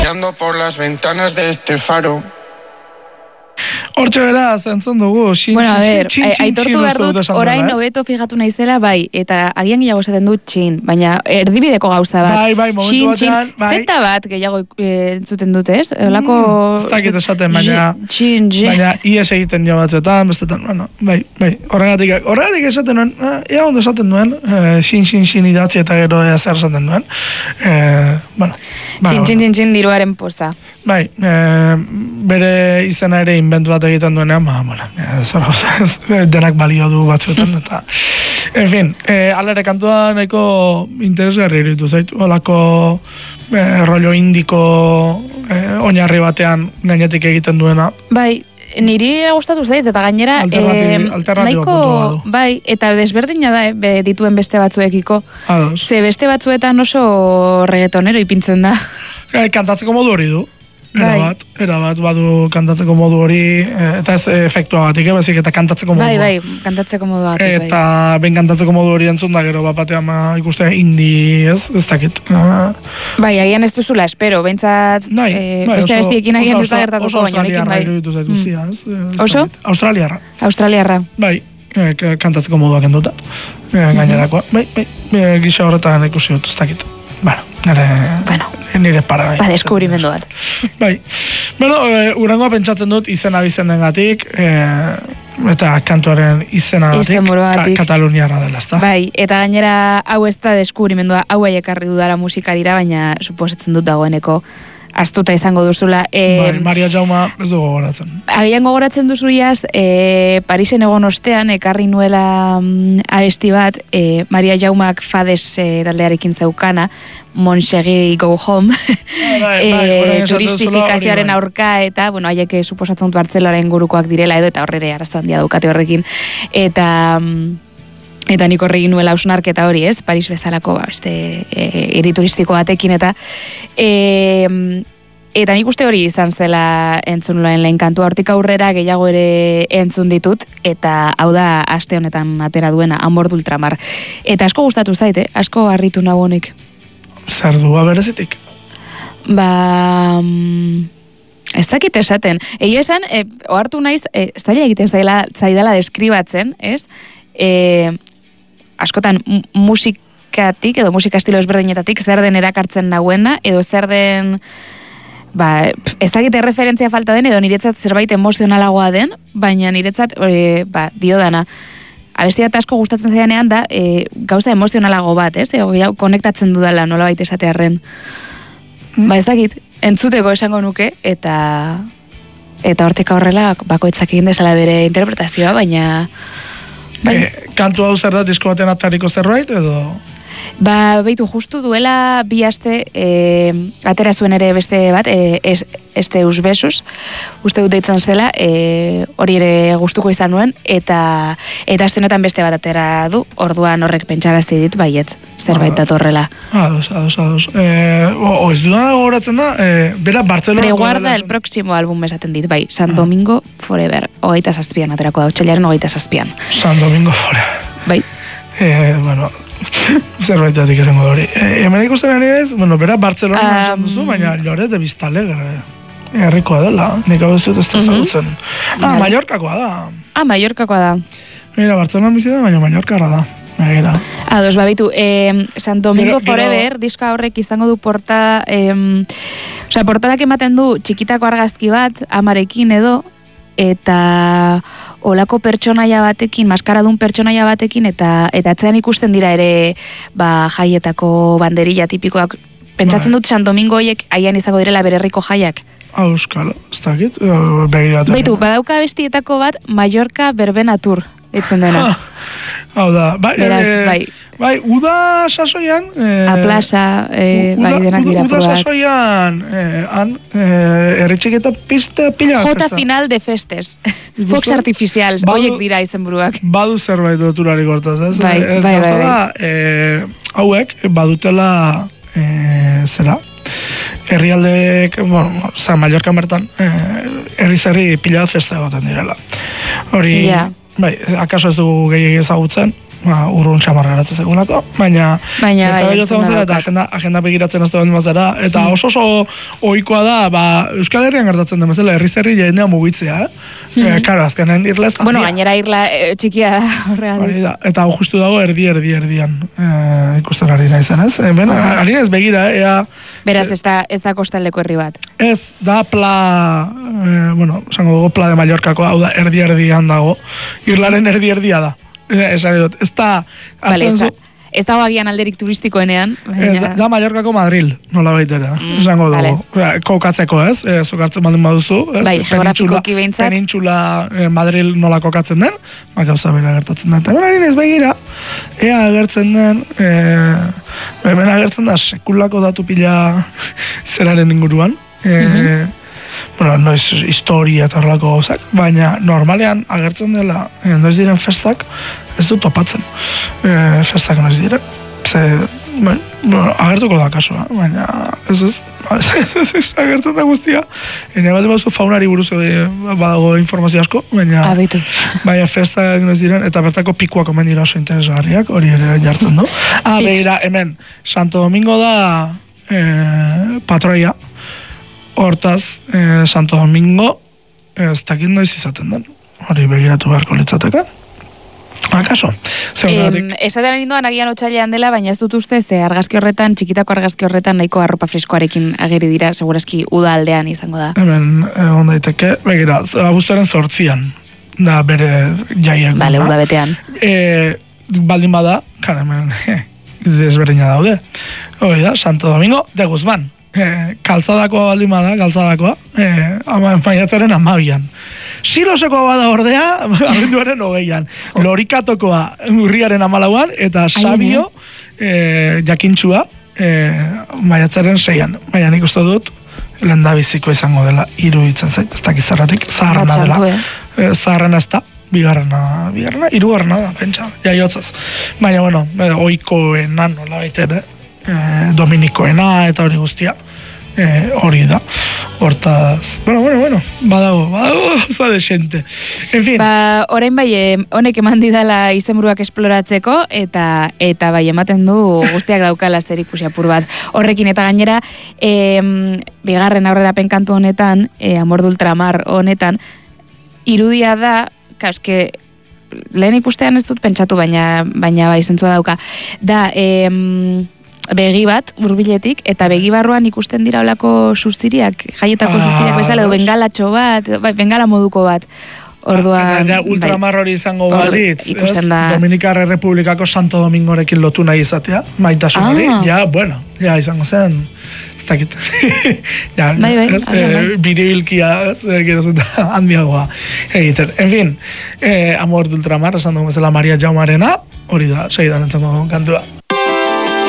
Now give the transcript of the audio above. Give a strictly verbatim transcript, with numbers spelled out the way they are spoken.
Mirando por las ventanas de este faro. Hortxe beraz, entzun dugu, xin, bueno, a ver, xin, xin, aitortu behar dut, orain hobeto fijatu naizela, bai, eta agian gehiago esaten dut txin, baina erdibideko gauza bat. Bai, bai, momentu batean, bai. Zeta bat gehiago e, entzuten dut, ez? Olako... Mm, ez dakit esaten, baina... Txin, txin. Baina, ies egiten jo batzuetan, bestetan, bueno, bai, bai. Horregatik, horregatik esaten nuen, eh, ea ondo esaten nuen, eh, xin, xin, xin idatzi eta gero ea zer esaten nuen. Eh, bueno, txin, txin, txin, txin, diruaren poza. Bai, eh, bere izena ere inventu bat egiten duenean, ba, bueno, eh, denak balio du batzuetan, eta... En fin, eh, alere kantua nahiko interesgarri iritu zaitu, olako eh, rollo indiko eh, oinarri batean gainetik egiten duena. Bai, niri gustatu zait, eta gainera Alternatiba, eh, nahiko, bai, eta desberdina da, eh, dituen beste batzuekiko. Ados. Ze beste batzuetan oso reggaetonero ipintzen da. Eh, kantatzeko modu hori du. Era bai. bat, era bat, badu kantatzeko modu hori, eta ez efektua batik, eh, bezik, eta kantatzeko modu. Bai, bai, kantatzeko modu batik, bai. Eta ben kantatzeko modu hori entzun da, gero bat batean ma, ikuste indi, ez, ez dakit. Uh, bai, agian ez duzula, espero, behintzat, bai, eh, bai, beste abestiekin agian ez da oso gertatuko, baina honekin bai. Oso australiarra guztia, ez? Mm. Oso? Australiarra. Australiarra. Bai, eh, kantatzeko moduak enduta, eh, gainerakoa. Bai, bai, eh, gisa horretan ikusi dut, ez dakit. Bueno, nire... Bueno. Nire para. Ba, deskubrimendu bat. Bai. Bueno, e, urrengoa pentsatzen dut izena bizenengatik, e, eta kantuaren izenagatik, ka, Kataluniarra dela, ezta? Bai, eta gainera hau ez da deskubrimendua, hau ekarri dudala musikarira, baina suposatzen dut dagoeneko astuta izango duzula. E, bai, Maria Jauma ez du gogoratzen. Agian gogoratzen duzu iaz, e, Parisen egon ostean, ekarri nuela mm, abesti bat, e, Maria Jaumak Fades e, taldearekin zeukana, Monchegi Go Home, bai, e, bai, turistifikazioaren aurka, eta, bueno, haiek suposatzen dut Bartzelonaren gurukoak direla edo, eta horrere arazo handia daukate horrekin. Eta... Eta nik horregin nuela hausnarketa hori, ez? Paris bezalako, beste, e, hiri turistiko batekin, eta e, eta nik uste hori izan zela entzun lehen lehen kantua, hortik aurrera gehiago ere entzun ditut, eta hau da aste honetan atera duena, Amor de Ultramar. Eta asko gustatu zaite, asko harritu nago honek. Zer du, berezitik? Ba... Ez dakit esaten. Egia esan, e, ohartu naiz, e, zaila egiten zaila, zaidala deskribatzen, ez? E, askotan musikatik edo musika estilo ezberdinetatik zer den erakartzen nagoena edo zer den ba, ez dakit referentzia falta den edo niretzat zerbait emozionalagoa den, baina niretzat e, ba, dio dana abesti bat asko gustatzen zaidanean da e, gauza emozionalago bat, ez? Ego, jau, konektatzen dudala nola baita esatearren mm. ba ez dakit, entzuteko esango nuke eta eta hortik aurrela bakoitzak egin dezala bere interpretazioa, baina bai. E, kantu hau zer da disko baten atariko zerbait, edo? Ba, beitu, justu duela bi aste e, atera zuen ere beste bat, e, es, este usbesus, uste dut deitzen zela, e, hori ere gustuko izan nuen, eta eta aste honetan beste bat atera du, orduan horrek pentsarazi dit, baiet, zerbait datorrela. Ados, ados, ados. E, o, o ez dudana gogoratzen da, e, bera Bartzelona... Preguarda el próximo álbum esaten dit, bai, San Domingo Forever, hogeita zazpian aterako da, otxailaren hogeita zazpian. San Domingo Forever. Bai. E, bueno... Zerbaitatik erengo hori. E, hemen ikusten ari ez, bueno, bera Bartzelona um, esan duzu, baina Lloret de Vistalegre herrikoa dela, nik hau ez dut ez da zagutzen. Uh-huh. Ah, Mallorcakoa da. Ah, Mallorcakoa da. Mira, Bartzelona bizi da, baina Mallorcarra da. Mira. Ados, babitu, eh, San Domingo gero, Forever, gero... diska horrek izango du portada, eh, osea, portadak ematen du txikitako argazki bat, amarekin edo, eta olako pertsonaia batekin, maskaradun pertsonaia batekin, eta eta atzean ikusten dira ere ba, jaietako banderilla tipikoak. Pentsatzen dut San Domingo horiek haian izango direla bere herriko jaiak. Auskalo, ez dakit, begiratu. Baitu, badauka bestietako bat Mallorca Verbena Tour, etzen dena. Hau da, bai, beraz, e, bai. Bai, uda sasoian... E, A plaza, e, uda, bai, denak dira uda, uda sasoian, e, han, e, erritxik eta piste pila Jota festa. Final de festes. Fox artificials, hoiek dira izenburuak. Badu zerbait doturarik hortaz, ez? Bai, ez, bai, bai, bai. E, hauek, badutela, e, zera, herrialdek, bueno, za, Mallorca bertan, herri-zerri pila festa egoten direla. Hori... Ja. Bai, akaso ez dugu gehiagia ezagutzen, ba, urrun txamarra eratzen segulako, baina Baina, bai, gertatzen zara, eta agenda, agenda begiratzen azte baldin bazara, eta oso oso ohikoa da, ba, Euskal Herrian gertatzen den bezala, herriz herri jendea mugitzea, eh? Mm -hmm. e, karo, azkenen irla ez da. Bueno, gainera irla e, txikia horregatik. Eta hau justu dago erdi, erdi, erdian e, ikusten ari nahi zen, ez? E, ben, ari naiz begira, ea... Beraz, ez da, ez da kostaldeko herri bat. Ez, da pla, e, bueno, esango dugu pla de Mallorcako, hau da erdi, erdian dago. Irlaren erdi, erdia da. Esan dut, ez da... Vale, ez da, ez da agian alderik turistikoenean. Ez, da, da Mallorcako Madril, nola baitera. Mm, esango dugu. Vale. Kokatzeko, ez? E, Zokartzen baldin baduzu. Ez? Bai, geografikoki behintzat. Penintxula eh, Madril nola kokatzen den, ba, gauza bera gertatzen den. Eta bera ez begira, ea agertzen den, e, hemen agertzen da sekulako datu pila zeraren inguruan. E, mm-hmm. Bueno, noiz historia eta horrelako gauzak, baina normalean agertzen dela, e, noiz diren festak, ez du topatzen. E, festak noiz diren. Ze, bueno, agertuko da kasua, baina ez ez, ez, ez agertzen da guztia. Ene bat emazu faunari buruz badago informazio asko, baina Abitu. baina festak noiz diren, eta bertako pikuak omen dira oso interesgarriak, hori ere jartzen du. Ah, begira, hemen, Santo Domingo da e, patroia, hortaz, eh, Santo Domingo, ez dakit noiz izaten den. Hori begiratu beharko litzateke. Akaso? Em, esaten ninduan agian otsailean dela, baina ez dut uste, ze argazki horretan, txikitako argazki horretan nahiko arropa freskoarekin ageri dira, segurazki uda aldean izango da. Hemen, egon daiteke, begira, abuztuaren zortzian, da bere jaiak. Bale, uda betean. E, baldin bada, kan hemen, desberdina daude. Hori da, Santo Domingo de Guzmán. E, kaltzadakoa baldin bada, kaltzadakoa, e, ama, maiatzaren amabian. Siloseko bada ordea, abenduaren hogeian. Lorikatokoa urriaren amalauan, eta Sabio e, jakintxua e, maiatzaren seian. Baina nik uste dut, lehendabiziko izango dela iruditzen zait, ez dakit zerratik, zaharrena dela. E, zaharrena ez da, bigarrena, bigarrena, hirugarrena da, pentsa, jaiotzaz. Baina, bueno, e, oikoena nola baitere, e, dominikoena eta hori guztia. Eh, hori da, hortaz, bueno, bueno, bueno, badago, badago, oza de xente. En fin. Ba, orain bai, honek eman didala izenburuak esploratzeko, eta eta bai, ematen du guztiak daukala zer ikusi apur bat. Horrekin eta gainera, eh, bigarren aurrerapen kantu honetan, eh, Amor de Ultramar honetan, irudia da, kauske, lehen ikustean ez dut pentsatu, baina, baina bai, zentzua dauka, da, eh, begi bat, hurbiletik, eta begi barruan ikusten dira olako suziriak, jaietako ah, suziriak, bezala, edo bengalatxo bat, bai, bengala moduko bat. Orduan, ah, ultramar hori izango balitz, ikusten da. Dominikar Errepublikako Santo Domingorekin lotu nahi izatea, maitasun hori, ah. ja, bueno, ja, izango zen, ez dakit. ja, bai, bai, ez, eh, bai. Biribilkia, ez, gero zeta, handiagoa egiten. En fin, eh, Amor de Ultramar, esan dugu bezala Maria Jaumarena, hori da, segidan entzango kantua.